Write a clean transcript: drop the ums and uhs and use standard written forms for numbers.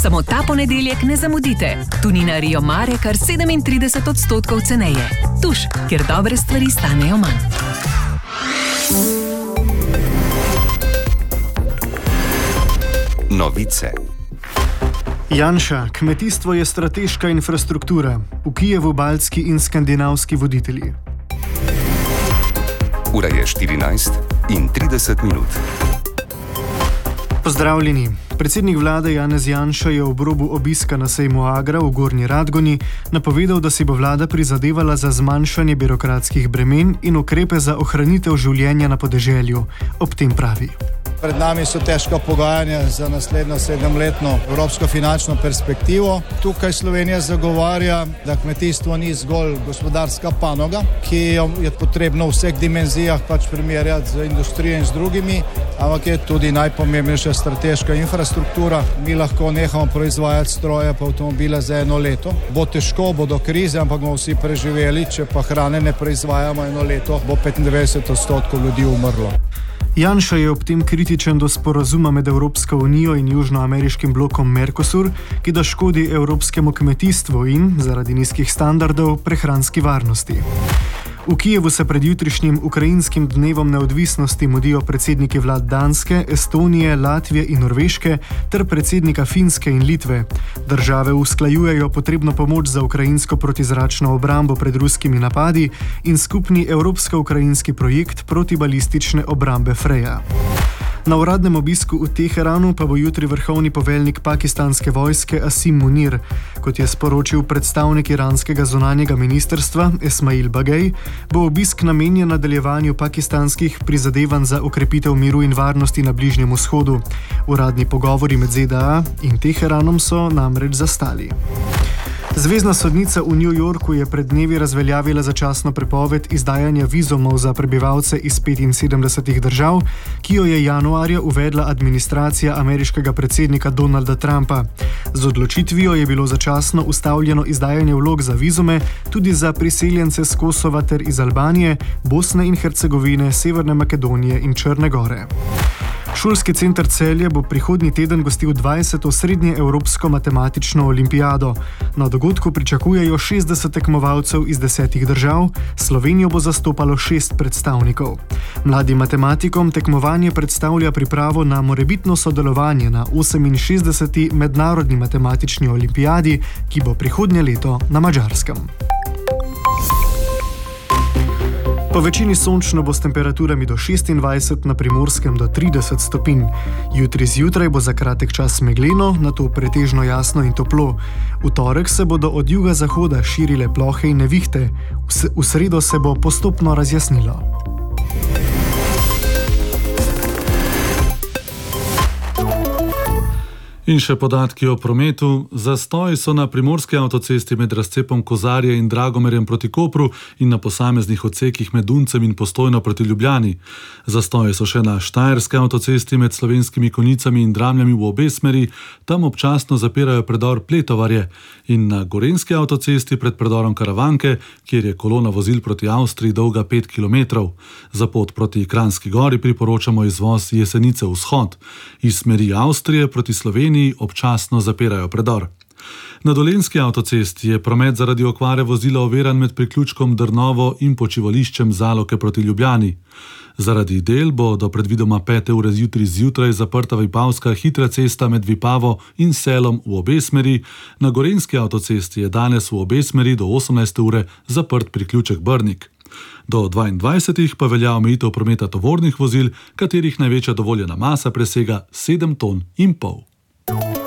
Samo ta ponedeljek ne zamudite. Tunina Rio Mare kar 37% ceneje. Tuš, kjer dobre stvari stanejo manj. Novice. Janša, kmetijstvo je strateška infrastruktura. V Kijevu baltski in skandinavski voditelji. Ura je 14:30. Pozdravljeni. Predsednik vlade Janez Janša je ob robu obiska na sejmu Agra v Gornji Radgoni napovedal, da si bo vlada prizadevala za zmanjšanje birokratskih bremen in ukrepe za ohranitev življenja na podeželju. Ob tem pravi: Pred nami so težka pogajanja za naslednjo 7-letno evropsko finančno perspektivo. Tukaj Slovenija zagovarja, da kmetijstvo ni zgolj gospodarska panoga, ki je potrebno v vseh dimenzijah primerjati z industrijo in z drugimi, ampak je tudi najpomembnejša strateška infrastruktura. Mi lahko nehamo proizvajati stroje pa avtomobile za 1 leto. Bo težko, bo do krize, ampak bomo vsi preživeli. Če pa hrane ne proizvajamo 1 leto, bo 95% ljudi umrlo. Janša je ob tem kritičen do sporazuma med Evropsko unijo in južnoameriškim blokom Mercosur, ki da škodi evropskemu kmetijstvu in, zaradi nizkih standardov, prehranski varnosti. V Kijevu se pred jutrišnjim ukrajinskim dnevom neodvisnosti mudijo predsedniki vlad Danske, Estonije, Latvije in Norveške ter predsednika Finske in Litve. Države usklajujejo potrebno pomoč za ukrajinsko protizračno obrambo pred ruskimi napadi in skupni evropsko-ukrajinski projekt protibalistične obrambe Freja. Na uradnem obisku v Teheranu pa bo jutri vrhovni poveljnik pakistanske vojske Asim Munir. Kot je sporočil predstavnik iranskega zunanjega ministrstva Esmail Bagej, bo obisk namenjen nadaljevanju pakistanskih prizadevanj za okrepitev miru in varnosti na Bližnjem vzhodu. Uradni pogovori med ZDA in Teheranom so namreč zastali. Zvezna sodnica v New Yorku je pred dnevi razveljavila začasno prepoved izdajanja vizumov za prebivalce iz 75 držav, ki jo je januarja uvedla administracija ameriškega predsednika Donalda Trumpa. Z odločitvijo je bilo začasno ustavljeno izdajanje vlog za vizume tudi za priseljence z Kosova ter iz Albanije, Bosne in Hercegovine, Severne Makedonije in Črne Gore. Šolski center Celje bo prihodnji teden gostil 20. srednjeevropsko matematično olimpijado. Na dogodku pričakujejo 60 tekmovalcev iz 10 držav, Slovenijo bo zastopalo 6 predstavnikov. Mladim matematikom tekmovanje predstavlja pripravo na morebitno sodelovanje na 68. mednarodni matematični olimpijadi, ki bo prihodnje leto na Madžarskem. Po večini sončno bo s temperaturami do 26, na Primorskem do 30 stopinj. Jutri zjutraj bo za kratek čas megleno, nato pretežno jasno in toplo. V torek se bodo od juga-zahoda širile plohe in nevihte. V sredo se bo postopno razjasnilo. In še podatki o prometu. Zastoji so na primorski avtocesti med razcepom Kozarje in Dragomerjem proti Kopru in na posameznih odsekih med Duncem in Postojno proti Ljubljani. Zastoji so še na štajerski avtocesti med Slovenskimi Konjicami in Dramljami v obe smeri, tam občasno zapirajo predor Pletovarje, in na gorenjski avtocesti pred predorom Karavanke, kjer je kolona vozil proti Avstriji dolga 5 km. Za pot proti Kranjski Gori priporočamo izvoz Jesenice vzhod. Iz smeri Avstrije proti Sloveniji občasno zapirajo predor. Na Dolenjski avtocesti je promet zaradi okvare vozila oviran med priključkom Drnovo in počivališčem Zaloke proti Ljubljani. Zaradi del bo do predvidoma 5. ure jutri zjutraj zaprta vipavska hitra cesta med Vipavo in Selom v obe smeri. Na Gorenjski avtocesti je danes v obe smeri do 18. ure zaprt priključek Brnik. Do 22. pa velja omejitev prometa tovornih vozil, katerih največja dovoljena masa presega 7,5 ton.